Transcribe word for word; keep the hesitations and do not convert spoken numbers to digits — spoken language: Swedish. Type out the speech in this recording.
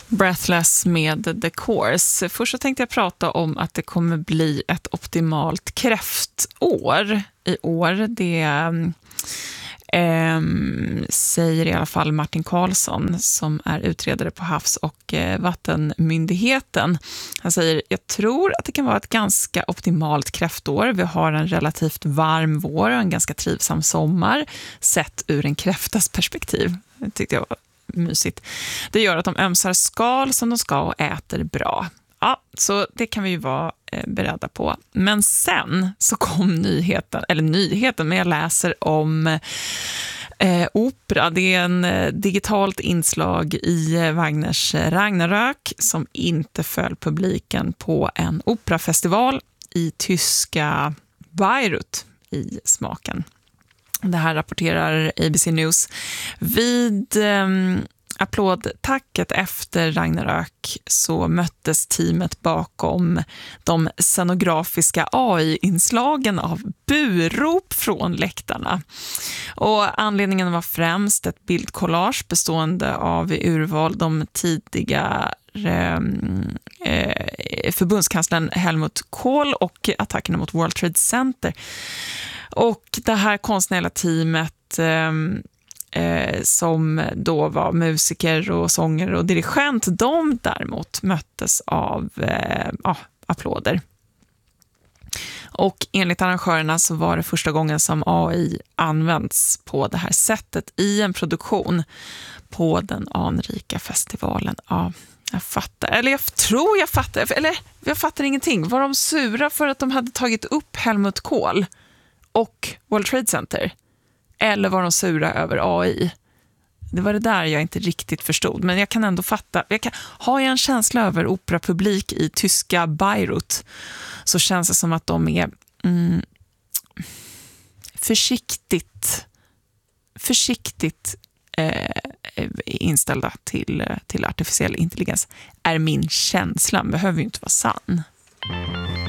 Breathless med The Course. Först så tänkte jag prata om att det kommer bli ett optimalt kräftår i år. Det eh, säger i alla fall Martin Karlsson som är utredare på Havs- och eh, vattenmyndigheten. Han säger, jag tror att det kan vara ett ganska optimalt kräftår. Vi har en relativt varm vår och en ganska trivsam sommar sett ur en kräftas perspektiv. Det tyckte jag var mysigt. Det gör att de ömsar skal som de ska och äter bra. Ja, så det kan vi ju vara eh, beredda på. Men sen så kom nyheten, eller nyheten, men jag läser om eh, opera. Det är en eh, digitalt inslag i eh, Wagners Ragnarök som inte föll publiken på en operafestival i tyska Bayreuth i smaken. Det här rapporterar A B C News. Vid eh, applådtacket efter Ragnarök så möttes teamet bakom de scenografiska A I-inslagen av burop från läktarna. Och anledningen var främst ett bildkollage bestående av urval de tidiga eh, förbundskanslern Helmut Kohl och attackerna mot World Trade Center. Och det här konstnärliga teamet eh, eh, som då var musiker och sångare och dirigent, de däremot möttes av eh, ja, applåder. Och enligt arrangörerna så var det första gången som A I används på det här sättet i en produktion på den anrika festivalen. Ja, jag fattar, eller jag tror jag fattar, eller jag fattar ingenting. Var de sura för att de hade tagit upp Helmut Kohl och World Trade Center? Eller var de sura över A I? Det var det där jag inte riktigt förstod. Men jag kan ändå fatta. Jag kan, har jag en känsla över operapublik i tyska Bayreuth så känns det som att de är mm, försiktigt försiktigt eh, inställda till, till artificiell intelligens. Är min känsla, behöver ju inte vara sann.